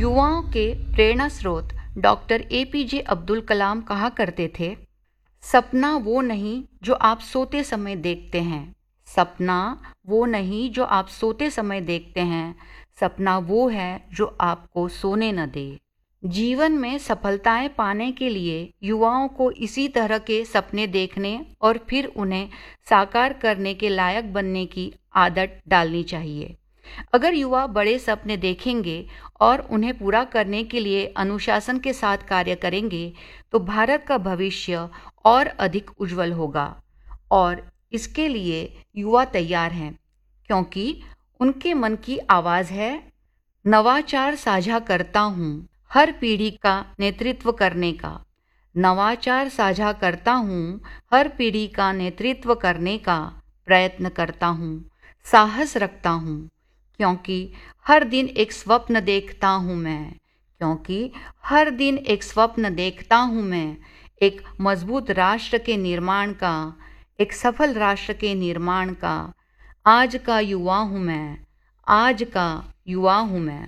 युवाओं के प्रेरणा स्रोत डॉक्टर एपीजे अब्दुल कलाम कहा करते थे, सपना वो नहीं जो आप सोते समय देखते हैं, सपना वो नहीं जो आप सोते समय देखते हैं, सपना वो है जो आपको सोने न दे। जीवन में सफलताएं पाने के लिए युवाओं को इसी तरह के सपने देखने और फिर उन्हें साकार करने के लायक बनने की आदत डालनी चाहिए। अगर युवा बड़े सपने देखेंगे और उन्हें पूरा करने के लिए अनुशासन के साथ कार्य करेंगे तो भारत का भविष्य और अधिक उज्जवल होगा। और इसके लिए युवा तैयार हैं, क्योंकि उनके मन की आवाज़ है, नवाचार साझा करता हूँ हर पीढ़ी का नेतृत्व करने का, नवाचार साझा करता हूँ हर पीढ़ी का नेतृत्व करने का प्रयत्न करता हूँ, साहस रखता हूँ, क्योंकि हर दिन एक स्वप्न देखता हूँ मैं, क्योंकि हर दिन एक स्वप्न देखता हूँ मैं, एक मजबूत राष्ट्र के निर्माण का, एक सफल राष्ट्र के निर्माण का। आज का युवा हूँ मैं, आज का युवा हूँ मैं।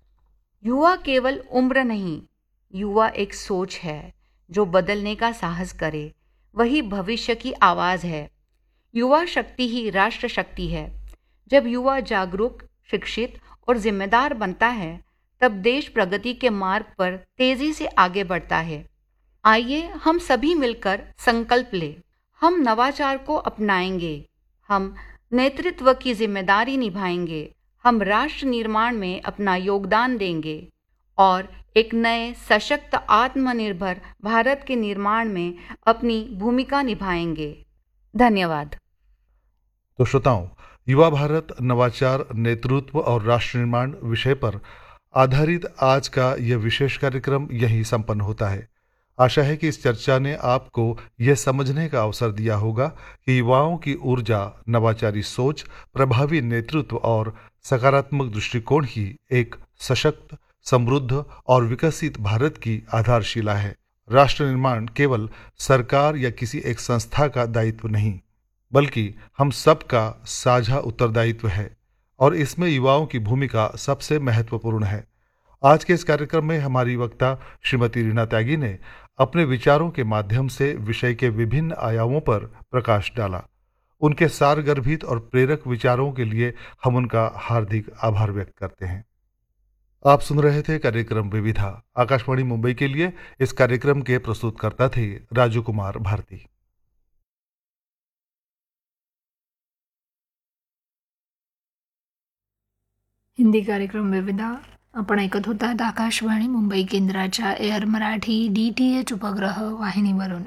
युवा केवल उम्र नहीं, युवा एक सोच है जो बदलने का साहस करे, वही भविष्य की आवाज़ है। युवा शक्ति ही राष्ट्र शक्ति है। जब युवा जागरूक, शिक्षित और जिम्मेदार बनता है, तब देश प्रगति के मार्ग पर तेजी से आगे बढ़ता है। आइए हम सभी मिलकर संकल्प लें, हम नवाचार को अपनाएंगे, हम नेतृत्व की जिम्मेदारी निभाएंगे, हम राष्ट्र निर्माण में अपना योगदान देंगे और एक नए सशक्त आत्मनिर्भर भारत के निर्माण में अपनी भूमिका निभाएंगे। धन्यवाद। तो श्रोताओं, युवा भारत, नवाचार, नेतृत्व और राष्ट्र निर्माण विषय पर आधारित आज का यह विशेष कार्यक्रम यहीं संपन्न होता है। आशा है कि इस चर्चा ने आपको यह समझने का अवसर दिया होगा कि युवाओं की ऊर्जा, नवाचारी सोच, प्रभावी नेतृत्व और सकारात्मक दृष्टिकोण ही एक सशक्त, समृद्ध और विकसित भारत की आधारशिला है। राष्ट्र निर्माण केवल सरकार या किसी एक संस्था का दायित्व नहीं, बल्कि हम सबका साझा उत्तरदायित्व है और इसमें युवाओं की भूमिका सबसे महत्वपूर्ण है। आज के इस कार्यक्रम में हमारी वक्ता श्रीमती रीना त्यागी ने अपने विचारों के माध्यम से विषय के विभिन्न आयामों पर प्रकाश डाला। उनके सारगर्भित और प्रेरक विचारों के लिए हम उनका हार्दिक आभार व्यक्त करते हैं। आप सुन रहे थे कार्यक्रम विविधा। आकाशवाणी मुंबई के लिए इस कार्यक्रम के प्रस्तुतकर्ता थे राजू कुमार भारती। हिंदी कार्यक्रम विविधा आपण ऐकत होतात आकाशवाणी मुंबई केंद्राच्या एअर मराठी DTH उपग्रह वाहिनीवरून।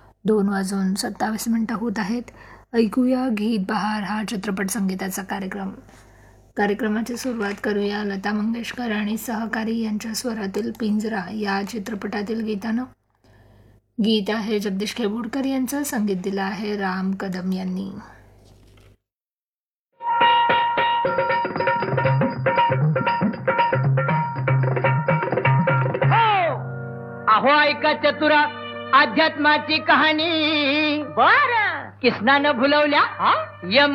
2:27 होत आहेत. ऐकूया गीत बहार हा चित्रपट संगीताचा कार्यक्रम. कार्यक्रमाची सुरुवात करूया लता मंगेशकर आणि सहकारी यांच्या स्वरातील पिंजरा या चित्रपटातील गीतानं. गीत आहे जगदीश खेबुडकर यांचं, संगीत दिलं आहे राम कदम यांनी. अहो ऐका चतुरा अध्यात्माची कहाणी, बर कृष्णानं भुलवल्या